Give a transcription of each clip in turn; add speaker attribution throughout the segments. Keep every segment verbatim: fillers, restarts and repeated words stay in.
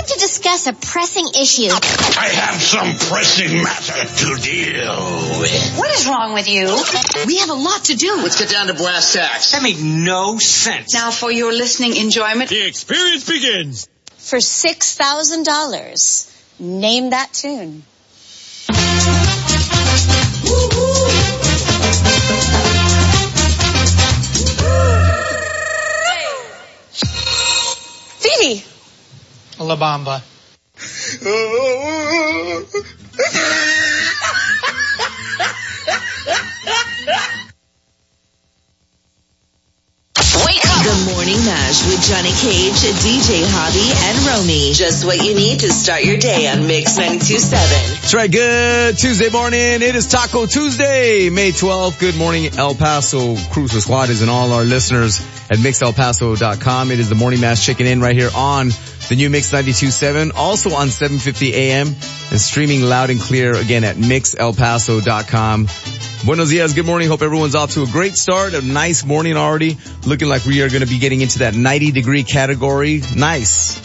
Speaker 1: to discuss a pressing issue.
Speaker 2: I have some pressing matter to deal with.
Speaker 3: What is wrong with you?
Speaker 4: We have a lot to do.
Speaker 5: Let's get down to brass tacks.
Speaker 6: That made no sense.
Speaker 3: Now for your listening enjoyment,
Speaker 7: the experience begins.
Speaker 1: For six thousand dollars, name that tune. Phoebe.
Speaker 6: La Bamba.
Speaker 8: Wake up! The Morning Mash with Johnny Cage, D J Hobby, and Romy. Just what you need to start your day on Mix ninety-two point seven.
Speaker 9: That's right. Good Tuesday morning. It is Taco Tuesday, May twelfth. Good morning, El Paso. Cruiser Squad and all our listeners at mix el paso dot com. It is the Morning Mash checking in right here on the new Mix ninety-two point seven, also on seven fifty A M and streaming loud and clear again at mix el paso dot com. Buenos dias, good morning. Hope everyone's off to a great start. A nice morning already. Looking like we are going to be getting into that ninety degree category. Nice.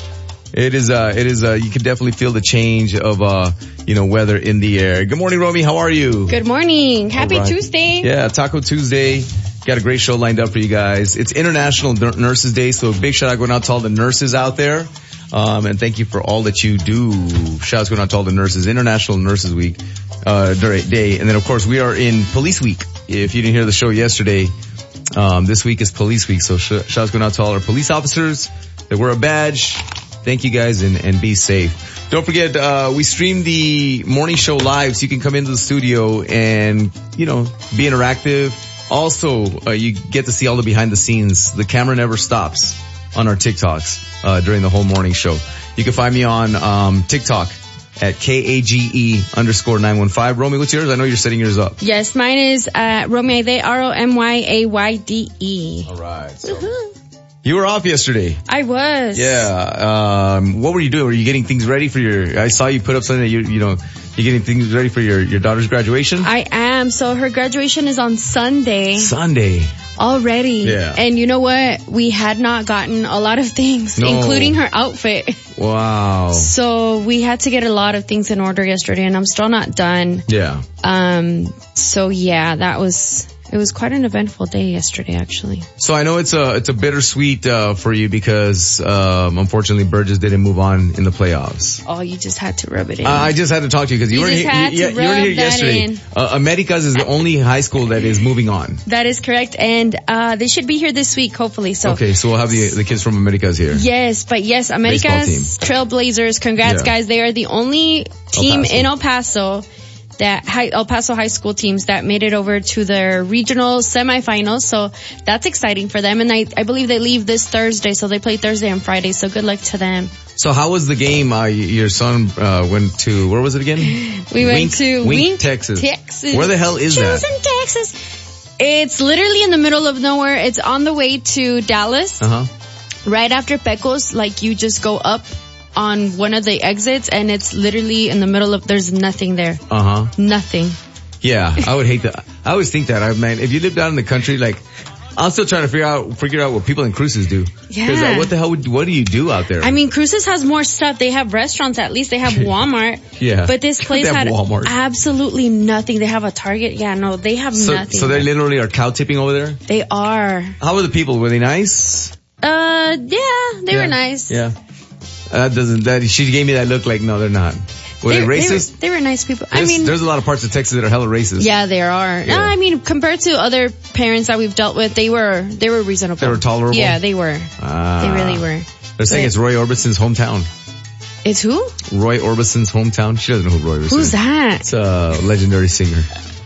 Speaker 9: It is, uh, it is, uh, you can definitely feel the change of, uh, you know, weather in the air. Good morning, Romy. How are you?
Speaker 10: Good morning. Happy
Speaker 9: right.
Speaker 10: Tuesday.
Speaker 9: Yeah, Taco Tuesday. Got a great show lined up for you guys. It's International Nurses Day, so a big shout out going out to all the nurses out there. Um, and thank you for all that you do. Shout out going out to all the nurses. International Nurses Week, uh, day. And then of course we are in Police Week. If you didn't hear the show yesterday, um, this week is Police Week. So sh- shout out going out to all our police officers that wear a badge. Thank you guys and, and be safe. Don't forget, uh, we stream the morning show live so you can come into the studio and, you know, be interactive. Also, uh, you get to see all the behind the scenes. The camera never stops on our TikToks, uh, during the whole morning show. You can find me on, um, TikTok at K A G E underscore nine one five. Romy, what's yours? I know you're setting yours up.
Speaker 10: Yes, mine is, uh, Romy Aide, R O M Y A Y D E.
Speaker 9: All right. So you were off yesterday.
Speaker 10: I was.
Speaker 9: Yeah. Um, what were you doing? Were you getting things ready for your, I saw you put up something that you, you know, you're getting things ready for your, your daughter's graduation?
Speaker 10: I am. So her graduation is on Sunday.
Speaker 9: Sunday.
Speaker 10: Already.
Speaker 9: Yeah.
Speaker 10: And you know what? We had not gotten a lot of things,
Speaker 9: no.
Speaker 10: including her outfit.
Speaker 9: Wow.
Speaker 10: So we had to get a lot of things in order yesterday and I'm still not done.
Speaker 9: Yeah.
Speaker 10: Um, so yeah, that was, it was quite an eventful day yesterday, actually.
Speaker 9: So I know it's a it's a bittersweet uh, for you because um, unfortunately Burgess didn't move on in the playoffs.
Speaker 10: Oh, you just had to rub it in.
Speaker 9: Uh, I just had to talk to you because you,
Speaker 10: you
Speaker 9: weren't
Speaker 10: just
Speaker 9: here.
Speaker 10: Had
Speaker 9: You,
Speaker 10: to
Speaker 9: you weren't
Speaker 10: rub
Speaker 9: here yesterday.
Speaker 10: In.
Speaker 9: Uh, Americas is the only high school that is moving on.
Speaker 10: That is correct, and uh they should be here this week, hopefully. So
Speaker 9: okay, so we'll have the the kids from Americas here.
Speaker 10: Yes, but yes, Americas Trailblazers. Congrats, yeah. guys! They are the only team El in El Paso. That high, El Paso high school teams that made it over to their regional semifinals. So that's exciting for them. And I, I believe they leave this Thursday. So they play Thursday and Friday. So good luck to them.
Speaker 9: So how was the game? Uh, your son, uh, went to, where was it again?
Speaker 10: We went
Speaker 9: Wink,
Speaker 10: to
Speaker 9: Wink,
Speaker 10: Wink,
Speaker 9: Texas.
Speaker 10: Texas.
Speaker 9: Where the hell is
Speaker 10: Chosen
Speaker 9: that?
Speaker 10: Texas. It's literally in the middle of nowhere. It's on the way to Dallas.
Speaker 9: Uh-huh.
Speaker 10: Right after Pecos, like you just go up on one of the exits and it's literally in the middle of, there's nothing there.
Speaker 9: Uh-huh.
Speaker 10: Nothing.
Speaker 9: Yeah, I would hate that. I always think that. I mean, if you live down in the country, like, I'm still trying to figure out, figure out what people in Cruces do.
Speaker 10: Yeah.
Speaker 9: Because uh, what the hell would, what do you do out there?
Speaker 10: I mean, Cruces has more stuff. They have restaurants, at least they have Walmart.
Speaker 9: Yeah.
Speaker 10: But this place had
Speaker 9: Walmart.
Speaker 10: absolutely nothing. They have a Target. Yeah, no, they have
Speaker 9: so,
Speaker 10: nothing.
Speaker 9: So they literally are cow tipping over there?
Speaker 10: They are.
Speaker 9: How were the people? Were they nice?
Speaker 10: Uh, yeah, they
Speaker 9: yeah.
Speaker 10: were nice.
Speaker 9: Yeah. That doesn't, that, she gave me that look like, no, they're not. Were they, they racist?
Speaker 10: They were, they were nice people.
Speaker 9: There's,
Speaker 10: I mean,
Speaker 9: there's a lot of parts of Texas that are hella racist.
Speaker 10: Yeah, there are.
Speaker 9: Yeah.
Speaker 10: No, I mean, compared to other parents that we've dealt with, they were, they were reasonable.
Speaker 9: They were tolerable?
Speaker 10: Yeah, they were.
Speaker 9: Ah.
Speaker 10: They really were.
Speaker 9: They're saying but, it's Roy Orbison's hometown.
Speaker 10: It's who?
Speaker 9: Roy Orbison's hometown. She doesn't know who Roy Orbison is.
Speaker 10: Who's that?
Speaker 9: It's a legendary singer.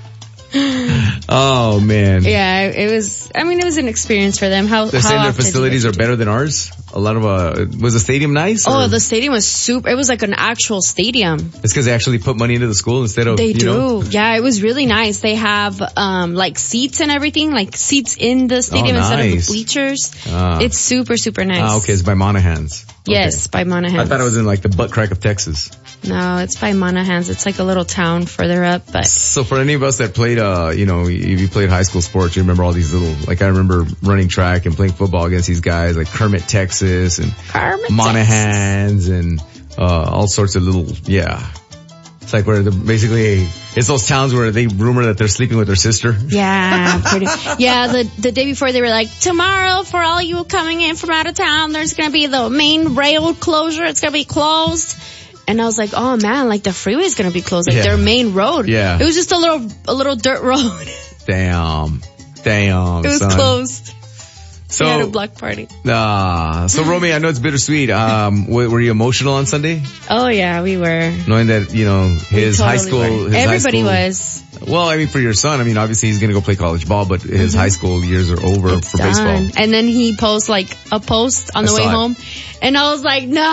Speaker 9: Oh man.
Speaker 10: Yeah, it was, I mean, it was an experience for them. How,
Speaker 9: They're
Speaker 10: how
Speaker 9: saying their facilities are better than ours? A lot of, uh, was the stadium nice? Or?
Speaker 10: Oh, the stadium was super, it was like an actual stadium.
Speaker 9: It's because they actually put money into the school instead of,
Speaker 10: They
Speaker 9: you
Speaker 10: do.
Speaker 9: know?
Speaker 10: Yeah, it was really nice. They have, um, like seats and everything, like seats in the stadium
Speaker 9: oh, nice.
Speaker 10: instead of the bleachers.
Speaker 9: Ah.
Speaker 10: It's super, super nice.
Speaker 9: Ah, okay, it's by Monahan's.
Speaker 10: Yes,
Speaker 9: okay.
Speaker 10: by Monahan's.
Speaker 9: I thought it was in like the butt crack of Texas.
Speaker 10: No, it's by Monahans. It's like a little town further up, but.
Speaker 9: So for any of us that played, uh, you know, if you played high school sports, you remember all these little, like I remember running track and playing football against these guys like Kermit, Texas and
Speaker 10: Kermit,
Speaker 9: Monahans Texas. and, uh, all sorts of little, yeah. It's like where the, basically, it's those towns where they rumor that they're sleeping with their sister.
Speaker 10: Yeah, pretty. Yeah, the the day before they were like, tomorrow for all you coming in from out of town, there's gonna be the main rail closure. It's gonna be closed. And I was like, oh man, like the freeway's gonna be closed, like yeah. their main road.
Speaker 9: Yeah.
Speaker 10: It was just a little a little dirt road.
Speaker 9: Damn, damn.
Speaker 10: It was
Speaker 9: son.
Speaker 10: closed.
Speaker 9: So,
Speaker 10: we had a block party.
Speaker 9: Ah, uh, so Romy, I know it's bittersweet. Um, were, were you emotional on Sunday?
Speaker 10: Oh yeah, we were.
Speaker 9: Knowing that, you know, his
Speaker 10: totally
Speaker 9: high school, his
Speaker 10: everybody
Speaker 9: high school,
Speaker 10: was.
Speaker 9: Well, I mean, for your son, I mean, obviously he's gonna go play college ball, but his mm-hmm. high school years are over
Speaker 10: it's
Speaker 9: for
Speaker 10: done.
Speaker 9: baseball.
Speaker 10: And then he posts like a post on the
Speaker 9: I
Speaker 10: way
Speaker 9: saw
Speaker 10: home,
Speaker 9: it.
Speaker 10: and I was like, no!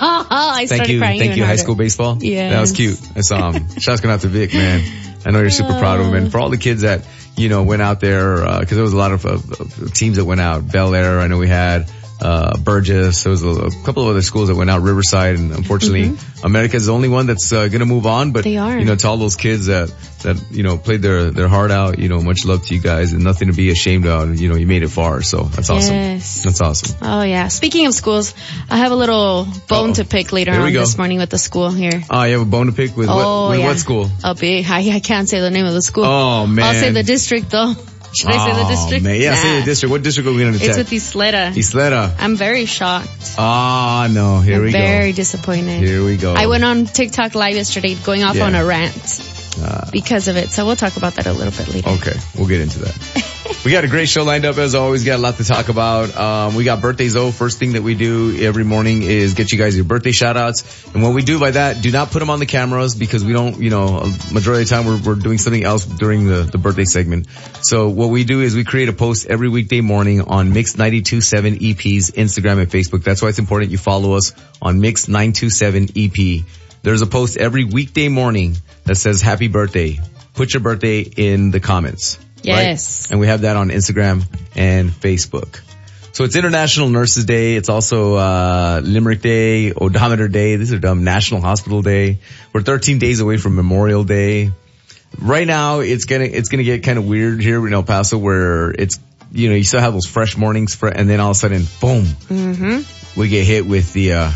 Speaker 10: I started
Speaker 9: thank you,
Speaker 10: crying.
Speaker 9: thank you,
Speaker 10: harder.
Speaker 9: high school baseball.
Speaker 10: Yeah,
Speaker 9: that was cute. I saw him. Shout's going out to Vic, man. I know you're super
Speaker 10: oh.
Speaker 9: proud of him, and for all the kids that you know went out there, uh, because there was a lot of, of, of teams that went out. Bel Air, I know we had. Uh, Burgess, there was a, a couple of other schools that went out, Riverside, and unfortunately, mm-hmm. America's the only one that's uh, gonna move on, but,
Speaker 10: they are.
Speaker 9: you know, to all those kids that, that, you know, played their, their heart out, you know, much love to you guys, and nothing to be ashamed of, you know, you made it far, so that's awesome.
Speaker 10: Yes.
Speaker 9: That's awesome.
Speaker 10: Oh yeah. Speaking of schools, I have a little bone Uh-oh. to pick later on
Speaker 9: go.
Speaker 10: this morning with the school here.
Speaker 9: Oh, you have a bone to pick with
Speaker 10: oh,
Speaker 9: what, with
Speaker 10: yeah.
Speaker 9: what school?
Speaker 10: A big, I, I can't say the name of the school.
Speaker 9: Oh man.
Speaker 10: I'll say the district though. Should I say the district?
Speaker 9: Man. Yeah,
Speaker 10: nah.
Speaker 9: say the district. What district are we going to check?
Speaker 10: It's with Isleta.
Speaker 9: Isleta.
Speaker 10: I'm very shocked.
Speaker 9: Ah, no. Here
Speaker 10: I'm
Speaker 9: we
Speaker 10: very
Speaker 9: go.
Speaker 10: Very disappointed.
Speaker 9: Here we go.
Speaker 10: I went on TikTok live yesterday going off
Speaker 9: yeah.
Speaker 10: on a rant uh, because of it. So we'll talk about that a little bit later.
Speaker 9: Okay. We'll get into that. We got a great show lined up as always. Got a lot to talk about. Um, we got birthdays. Oh, first thing that we do every morning is get you guys your birthday shout outs. And what we do by that, do not put them on the cameras because we don't, you know, a majority of the time we're, we're doing something else during the, the birthday segment. So what we do is we create a post every weekday morning on Mix nine two seven E P's Instagram and Facebook. That's why it's important you follow us on Mix nine two seven E P. There's a post every weekday morning that says happy birthday. Put your birthday in the comments.
Speaker 10: Yes.
Speaker 9: Right? And we have that on Instagram and Facebook. So it's International Nurses Day. It's also, uh, Limerick Day, Odometer Day. These are dumb. National Hospital Day. We're thirteen days away from Memorial Day. Right now, it's gonna, it's gonna get kind of weird here in El Paso where it's, you know, you still have those fresh mornings and then all of a sudden, boom. Mm-hmm. We get hit with the, uh,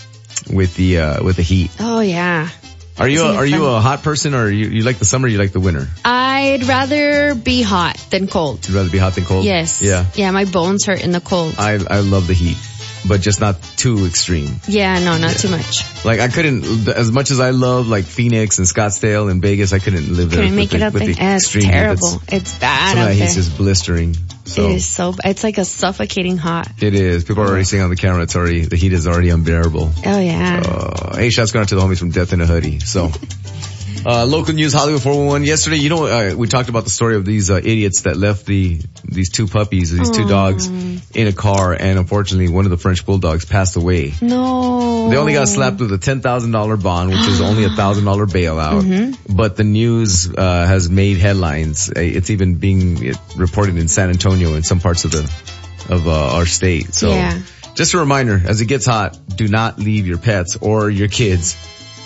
Speaker 9: with the, uh, with the heat.
Speaker 10: Oh yeah.
Speaker 9: Are you a, are you a hot person or you, you like the summer or you like the winter?
Speaker 10: I'd rather be hot than cold.
Speaker 9: You'd rather be hot than cold?
Speaker 10: Yes.
Speaker 9: Yeah.
Speaker 10: Yeah, my bones hurt in the cold.
Speaker 9: I I love the heat, but just not too extreme.
Speaker 10: Yeah, no, not
Speaker 9: yeah.
Speaker 10: too much.
Speaker 9: Like I couldn't, as much as I love like Phoenix and Scottsdale and Vegas, I couldn't live there.
Speaker 10: Couldn't make
Speaker 9: with
Speaker 10: it
Speaker 9: the,
Speaker 10: up
Speaker 9: with
Speaker 10: there.
Speaker 9: the
Speaker 10: It's
Speaker 9: extreme
Speaker 10: terrible.
Speaker 9: Heat.
Speaker 10: It's bad
Speaker 9: Some
Speaker 10: out
Speaker 9: of that
Speaker 10: there.
Speaker 9: heat's just blistering. So.
Speaker 10: It is so, it's like a suffocating hot.
Speaker 9: It is. People are already saying on the camera it's already, the heat is already unbearable.
Speaker 10: Oh yeah.
Speaker 9: Uh, hey, shots going out to the homies from Death in a Hoodie. So. Uh, local news, Hollywood four one one. Yesterday, you know, uh, we talked about the story of these, uh, idiots that left the, these two puppies, these two
Speaker 10: Aww.
Speaker 9: dogs in a car, and unfortunately one of the French bulldogs passed away.
Speaker 10: No.
Speaker 9: They only got slapped with a ten thousand dollars bond, which is only a one thousand dollars bailout. Mm-hmm. But the news, uh, has made headlines. It's even being reported in San Antonio and some parts of the, of, uh, our state. So,
Speaker 10: yeah.
Speaker 9: Just a reminder, as it gets hot, do not leave your pets or your kids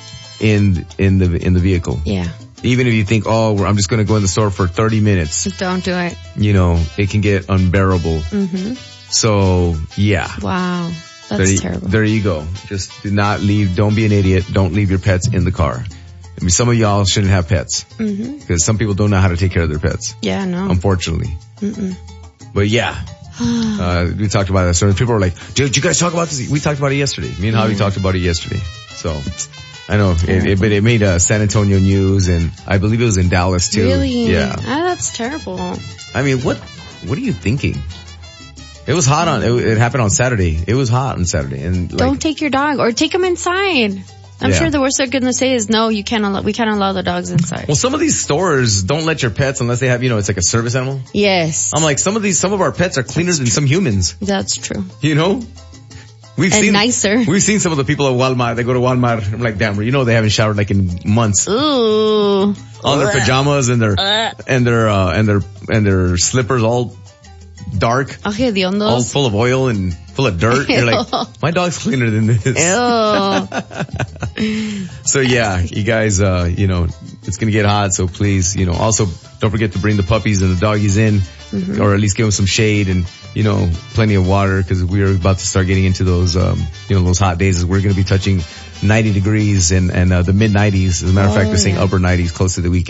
Speaker 9: in in the in the vehicle.
Speaker 10: Yeah.
Speaker 9: Even if you think, oh, I'm just going to go in the store for thirty minutes.
Speaker 10: Don't do it.
Speaker 9: You know, it can get unbearable.
Speaker 10: Mm-hmm.
Speaker 9: So, yeah.
Speaker 10: Wow. That's
Speaker 9: there you,
Speaker 10: terrible.
Speaker 9: There you go. Just do not leave. Don't be an idiot. Don't leave your pets in the car. I mean, some of y'all shouldn't have pets. Mm-hmm. Because some people don't know how to take care of their pets.
Speaker 10: Yeah, no.
Speaker 9: Unfortunately.
Speaker 10: Mm-mm.
Speaker 9: But yeah. uh, we talked about that. So people were like, dude, you guys talk about this? We talked about it yesterday. Me and Javi mm. talked about it yesterday. So. I know, it, it, but it made uh, San Antonio news, and I believe it was in Dallas too.
Speaker 10: Really?
Speaker 9: Yeah.
Speaker 10: Ah, that's terrible.
Speaker 9: I mean, what what are you thinking? It was hot on. It, it happened on Saturday. It was hot on Saturday, and like,
Speaker 10: don't take your dog or take him inside. I'm
Speaker 9: yeah.
Speaker 10: sure the worst they're going to say is no. You can't allow. We can't allow the dogs inside.
Speaker 9: Well, some of these stores don't let your pets unless they have, you know, it's like a service animal.
Speaker 10: Yes.
Speaker 9: I'm like, some of these, some of our pets are cleaner than some humans.
Speaker 10: That's true.
Speaker 9: You know. We've
Speaker 10: and
Speaker 9: seen,
Speaker 10: nicer.
Speaker 9: We've seen some of the people at Walmart. They go to Walmart. I'm like, damn, you know, they haven't showered like in months.
Speaker 10: Ooh.
Speaker 9: All their pajamas and their
Speaker 10: uh.
Speaker 9: and their uh, and their and their slippers all dark,
Speaker 10: okay, the ondos.
Speaker 9: all full of oil and full of dirt. You're like, my dog's cleaner than this.
Speaker 10: Ew.
Speaker 9: So yeah, you guys, uh, you know, it's gonna get hot, so please, you know, also don't forget to bring the puppies and the doggies in, mm-hmm. or at least give them some shade and, you know, plenty of water, because we're about to start getting into those, um, you know, those hot days. We're gonna be touching ninety degrees and, and, uh, the mid nineties. As a matter of oh, fact, they're saying yeah. upper nineties close to the weekend.